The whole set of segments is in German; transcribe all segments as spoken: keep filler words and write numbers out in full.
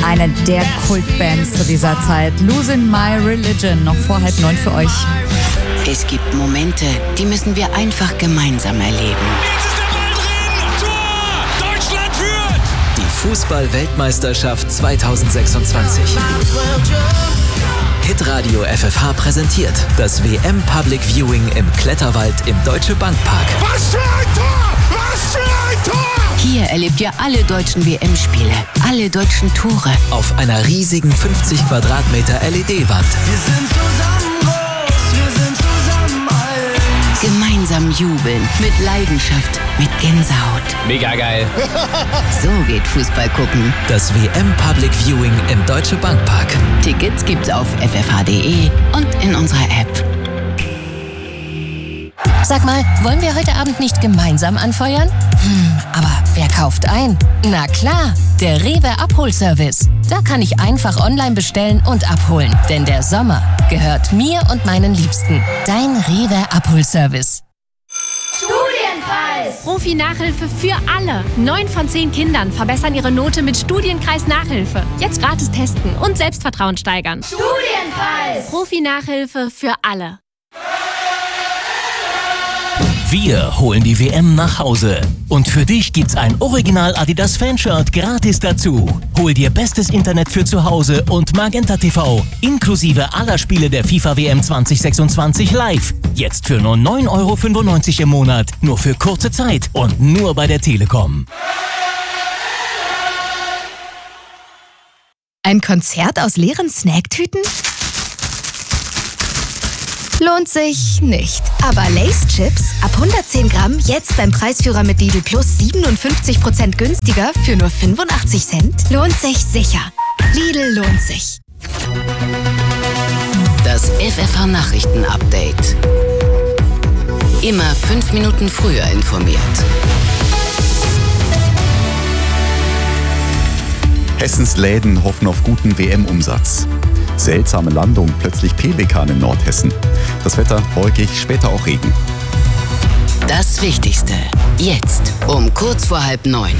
Eine der Kultbands zu dieser Zeit. Losing My Religion, noch vor halb neun für euch. Es gibt Momente, die müssen wir einfach gemeinsam erleben. Jetzt ist der Ball drin! Tor! Deutschland führt! Die Fußball-Weltmeisterschaft zweitausendsechsundzwanzig. Hitradio F F H präsentiert das W M Public Viewing im Kletterwald im Deutsche Bank Park. Was für ein Tor! Was für ein Tor! Hier erlebt ihr alle deutschen W M-Spiele, alle deutschen Tore. Auf einer riesigen fünfzig Quadratmeter L E D-Wand. Wir sind zusammen groß, wir sind zusammen alt. Gemeinsam jubeln, mit Leidenschaft, mit Gänsehaut. Mega geil. So geht Fußball gucken. Das W M Public Viewing im Deutsche Bank Park. Tickets gibt's auf f f h punkt d e und in unserer App. Sag mal, wollen wir heute Abend nicht gemeinsam anfeuern? Hm, aber wer kauft ein? Na klar, der Rewe Abholservice. Da kann ich einfach online bestellen und abholen. Denn der Sommer gehört mir und meinen Liebsten. Dein Rewe Abholservice. Studienpreis! Profi-Nachhilfe für alle. Neun von zehn Kindern verbessern ihre Note mit Studienkreis Nachhilfe. Jetzt gratis testen und Selbstvertrauen steigern. Studienpreis! Profi-Nachhilfe für alle. Wir holen die W M nach Hause. Und für dich gibt's ein Original Adidas Fanshirt gratis dazu. Hol dir bestes Internet für zu Hause und Magenta T V, inklusive aller Spiele der FIFA W M zwanzig sechsundzwanzig live. Jetzt für nur neun Euro fünfundneunzig im Monat. Nur für kurze Zeit und nur bei der Telekom. Ein Konzert aus leeren Snacktüten? Lohnt sich nicht. Aber Lay's Chips ab hundertzehn Gramm jetzt beim Preisführer mit Lidl Plus siebenundfünfzig Prozent günstiger für nur fünfundachtzig Cent. Lohnt sich sicher. Lidl lohnt sich. Das F F H-Nachrichten-Update. Immer fünf Minuten früher informiert. Hessens Läden hoffen auf guten W M-Umsatz. Seltsame Landung, plötzlich Pelikan in Nordhessen. Das Wetter wolkig, später auch Regen. Das Wichtigste. Jetzt um kurz vor halb neun.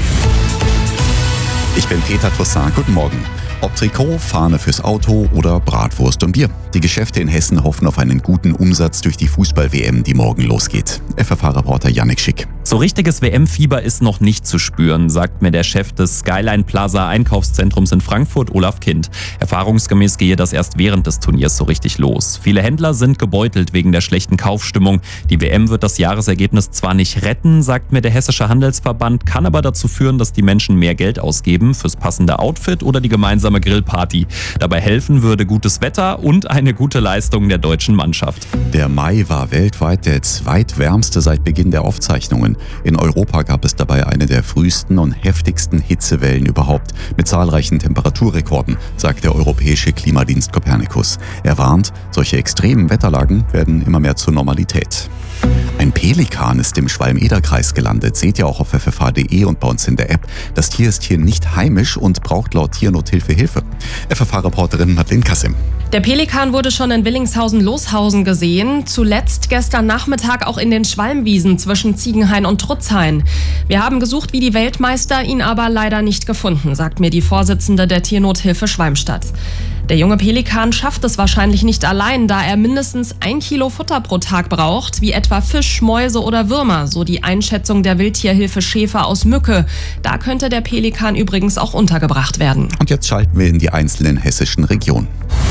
Ich bin Peter Toussaint. Guten Morgen. Ob Trikot, Fahne fürs Auto oder Bratwurst und Bier. Die Geschäfte in Hessen hoffen auf einen guten Umsatz durch die Fußball-W M, die morgen losgeht. F F H-Reporter Yannick Schick. So richtiges W M-Fieber ist noch nicht zu spüren, sagt mir der Chef des Skyline Plaza Einkaufszentrums in Frankfurt, Olaf Kind. Erfahrungsgemäß gehe das erst während des Turniers so richtig los. Viele Händler sind gebeutelt wegen der schlechten Kaufstimmung. Die W M wird das Jahresergebnis zwar nicht retten, sagt mir der Hessische Handelsverband, kann aber dazu führen, dass die Menschen mehr Geld ausgeben fürs passende Outfit oder die gemeinsame Grillparty. Dabei helfen würde gutes Wetter und eine gute Leistung der deutschen Mannschaft. Der Mai war weltweit der zweitwärmste seit Beginn der Aufzeichnungen. In Europa gab es dabei eine der frühesten und heftigsten Hitzewellen überhaupt, mit zahlreichen Temperaturrekorden, sagt der Europäische Klimadienst Copernicus. Er warnt, solche extremen Wetterlagen werden immer mehr zur Normalität. Ein Pelikan ist im Schwalm-Eder-Kreis gelandet. Seht ihr auch auf f f h punkt d e und bei uns in der App. Das Tier ist hier nicht heimisch und braucht laut Tiernothilfe Hilfe. F F H-Reporterin Madeleine Kassim. Der Pelikan wurde schon in Willingshausen-Loshausen gesehen. Zuletzt gestern Nachmittag auch in den Schwalmwiesen zwischen Ziegenhain und Trutzhain. Wir haben gesucht wie die Weltmeister, ihn aber leider nicht gefunden, sagt mir die Vorsitzende der Tiernothilfe Schwalmstadt. Der junge Pelikan schafft es wahrscheinlich nicht allein, da er mindestens ein Kilo Futter pro Tag braucht, wie etwa Fisch, Mäuse oder Würmer, so die Einschätzung der Wildtierhilfe Schäfer aus Mücke. Da könnte der Pelikan übrigens auch untergebracht werden. Und jetzt schalten wir in die einzelnen hessischen Regionen.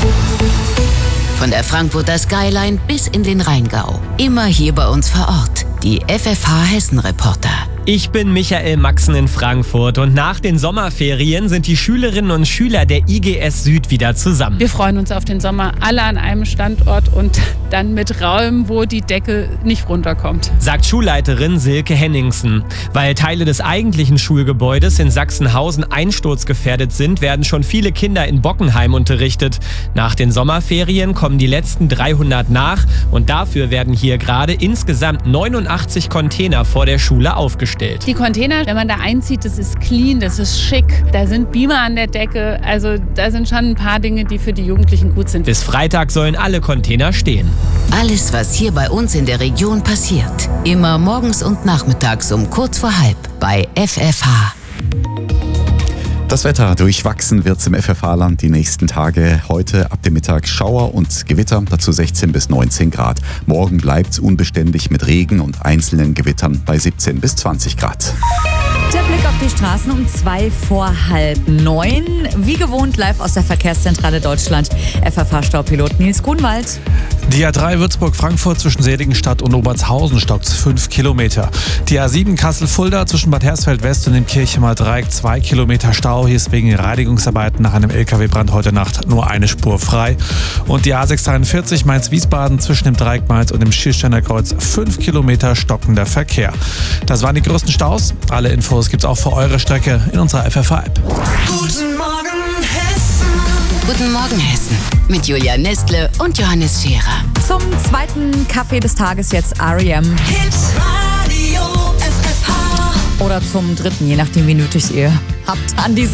Von der Frankfurter Skyline bis in den Rheingau. Immer hier bei uns vor Ort. Die F F H-Hessen-Reporter. Ich bin Michael Maxen in Frankfurt und nach den Sommerferien sind die Schülerinnen und Schüler der I G S Süd wieder zusammen. Wir freuen uns auf den Sommer, alle an einem Standort und dann mit Räumen, wo die Decke nicht runterkommt. Sagt Schulleiterin Silke Henningsen. Weil Teile des eigentlichen Schulgebäudes in Sachsenhausen einsturzgefährdet sind, werden schon viele Kinder in Bockenheim unterrichtet. Nach den Sommerferien kommen die letzten dreihundert nach und dafür werden hier gerade insgesamt neunundachtzig Container vor der Schule aufgestellt. Die Container, wenn man da einzieht, das ist clean, das ist schick. Da sind Beamer an der Decke. Also da sind schon ein paar Dinge, die für die Jugendlichen gut sind. Bis Freitag sollen alle Container stehen. Alles, was hier bei uns in der Region passiert. Immer morgens und nachmittags um kurz vor halb bei F F H. Das Wetter, durchwachsen wird's im F F H-Land die nächsten Tage. Heute ab dem Mittag Schauer und Gewitter, dazu sechzehn bis neunzehn Grad. Morgen bleibt's unbeständig mit Regen und einzelnen Gewittern bei siebzehn bis zwanzig Grad. Der Blick auf die Straßen um zwei vor halb neun. Wie gewohnt live aus der Verkehrszentrale Deutschland. F F H-Staupilot Nils Grunwald. Die A drei Würzburg-Frankfurt zwischen Seligenstadt und Obertshausen stockt fünf Kilometer. Die A sieben Kassel-Fulda zwischen Bad Hersfeld-West und dem Kirchheimer Dreieck zwei Kilometer Stau. Hier ist wegen Reinigungsarbeiten nach einem L K W-Brand heute Nacht nur eine Spur frei. Und die A sechs dreiundvierzig Mainz-Wiesbaden zwischen dem Dreieck Mainz und dem Schiersteiner Kreuz fünf Kilometer stockender Verkehr. Das waren die größten Staus. Alle Infos gibt's auch für eure Strecke in unserer F F H-App. Guten Morgen Hessen. Guten Morgen Hessen mit Julia Nestle und Johannes Scherer. Zum zweiten Kaffee des Tages jetzt R E M. Hits Radio F F H. Oder zum dritten, je nachdem wie nötig ihr habt an diesem